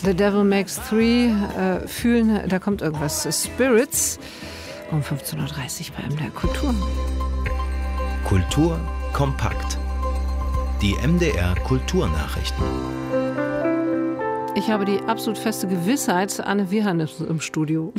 The Devil Makes Three fühlen, da kommt irgendwas. Spirits um 15.30 Uhr bei MDR Kultur. Kultur kompakt. Die MDR Kulturnachrichten. Ich habe die absolut feste Gewissheit, Anne Wiehan ist im Studio.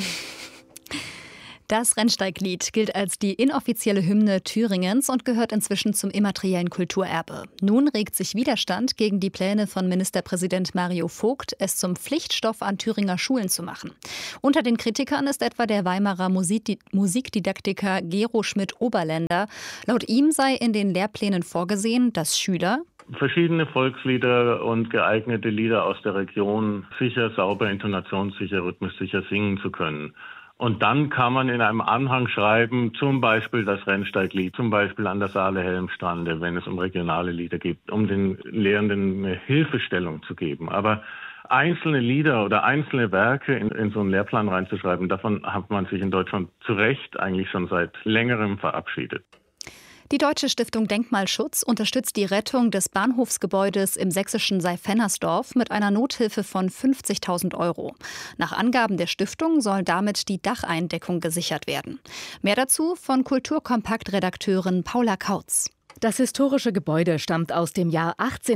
Das Rennsteiglied gilt als die inoffizielle Hymne Thüringens und gehört inzwischen zum immateriellen Kulturerbe. Nun regt sich Widerstand gegen die Pläne von Ministerpräsident Mario Vogt, es zum Pflichtstoff an Thüringer Schulen zu machen. Unter den Kritikern ist etwa der Weimarer Musikdidaktiker Gero Schmidt-Oberländer. Laut ihm sei in den Lehrplänen vorgesehen, dass Schüler verschiedene Volkslieder und geeignete Lieder aus der Region sicher, sauber, intonationssicher, rhythmisch sicher singen zu können. Und dann kann man in einem Anhang schreiben, zum Beispiel das Rennsteiglied, zum Beispiel an der Saale Helmstrande, wenn es um regionale Lieder geht, um den Lehrenden eine Hilfestellung zu geben. Aber einzelne Lieder oder einzelne Werke in so einen Lehrplan reinzuschreiben, davon hat man sich in Deutschland zu Recht eigentlich schon seit längerem verabschiedet. Die Deutsche Stiftung Denkmalschutz unterstützt die Rettung des Bahnhofsgebäudes im sächsischen Seif-Hennersdorf mit einer Nothilfe von 50.000 €. Nach Angaben der Stiftung soll damit die Dacheindeckung gesichert werden. Mehr dazu von Kulturkompakt-Redakteurin Paula Kautz. Das historische Gebäude stammt aus dem Jahr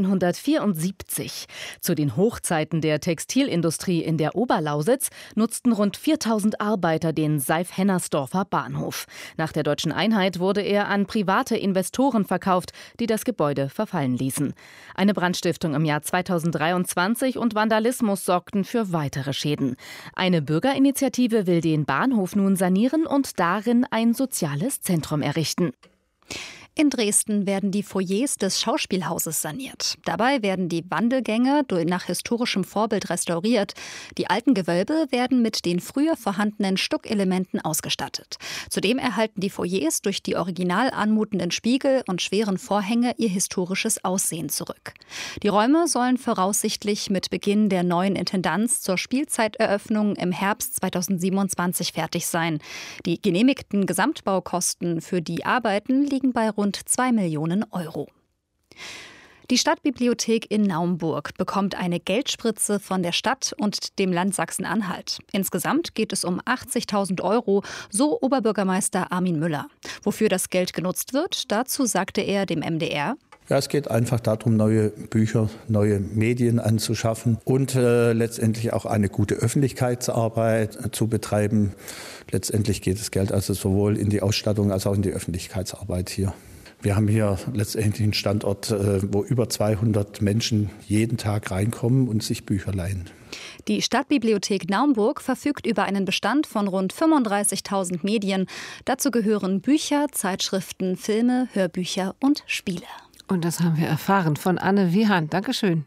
1874. Zu den Hochzeiten der Textilindustrie in der Oberlausitz nutzten rund 4.000 Arbeiter den Seif-Hennersdorfer Bahnhof. Nach der deutschen Einheit wurde er an private Investoren verkauft, die das Gebäude verfallen ließen. Eine Brandstiftung im Jahr 2023 und Vandalismus sorgten für weitere Schäden. Eine Bürgerinitiative will den Bahnhof nun sanieren und darin ein soziales Zentrum errichten. In Dresden werden die Foyers des Schauspielhauses saniert. Dabei werden die Wandelgänge nach historischem Vorbild restauriert. Die alten Gewölbe werden mit den früher vorhandenen Stuckelementen ausgestattet. Zudem erhalten die Foyers durch die original anmutenden Spiegel und schweren Vorhänge ihr historisches Aussehen zurück. Die Räume sollen voraussichtlich mit Beginn der neuen Intendanz zur Spielzeiteröffnung im Herbst 2027 fertig sein. Die genehmigten Gesamtbaukosten für die Arbeiten liegen bei rund 2 Millionen €. Die Stadtbibliothek in Naumburg bekommt eine Geldspritze von der Stadt und dem Land Sachsen-Anhalt. Insgesamt geht es um 80.000 €, so Oberbürgermeister Armin Müller. Wofür das Geld genutzt wird, dazu sagte er dem MDR: Ja, es geht einfach darum, neue Bücher, neue Medien anzuschaffen und letztendlich auch eine gute Öffentlichkeitsarbeit zu betreiben. Letztendlich geht das Geld also sowohl in die Ausstattung als auch in die Öffentlichkeitsarbeit hier. Wir haben hier letztendlich einen Standort, wo über 200 Menschen jeden Tag reinkommen und sich Bücher leihen. Die Stadtbibliothek Naumburg verfügt über einen Bestand von rund 35.000 Medien. Dazu gehören Bücher, Zeitschriften, Filme, Hörbücher und Spiele. Und das haben wir erfahren von Anne Wiehan. Dankeschön.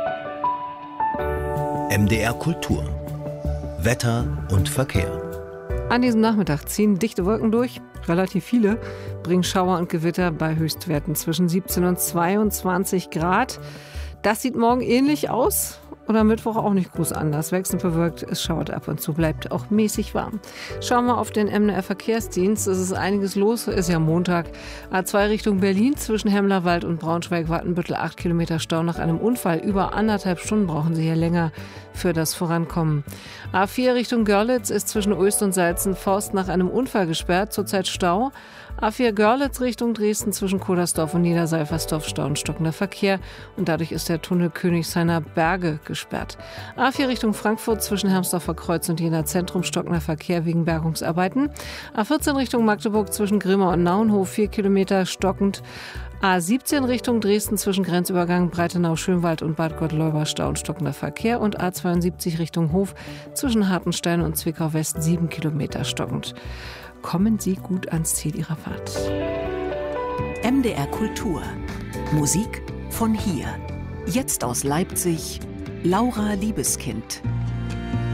MDR Kultur. Wetter und Verkehr. An diesem Nachmittag ziehen dichte Wolken durch, relativ viele, bringen Schauer und Gewitter bei Höchstwerten zwischen 17 und 22 Grad. Das sieht morgen ähnlich aus. Oder Mittwoch auch nicht groß anders. Wechselnd bewölkt, es schauert ab und zu, bleibt auch mäßig warm. Schauen wir auf den MDR Verkehrsdienst. Es ist einiges los, ist ja Montag. A2 Richtung Berlin zwischen Hemmlerwald und Braunschweig-Wattenbüttel 8 Kilometer Stau nach einem Unfall. Über 1,5 Stunden brauchen Sie hier länger für das Vorankommen. A4 Richtung Görlitz ist zwischen Oest und Salzenforst nach einem Unfall gesperrt, zurzeit Stau. A4 Görlitz Richtung Dresden zwischen Kodersdorf und Niederseifersdorf Stau und stockender Verkehr und dadurch ist der Tunnel Königshainer Berge gesperrt. A4 Richtung Frankfurt zwischen Hermsdorfer Kreuz und Jena Zentrum stockender Verkehr wegen Bergungsarbeiten. A14 Richtung Magdeburg zwischen Grimma und Naunhof 4 Kilometer stockend. A17 Richtung Dresden zwischen Grenzübergang Breitenau-Schönwald und Bad Gottleuba Stau und stockender Verkehr und A72 Richtung Hof zwischen Hartenstein und Zwickau West 7 Kilometer stockend. Kommen Sie gut ans Ziel Ihrer Fahrt. MDR Kultur. Musik von hier. Jetzt aus Leipzig, Laura Liebeskind.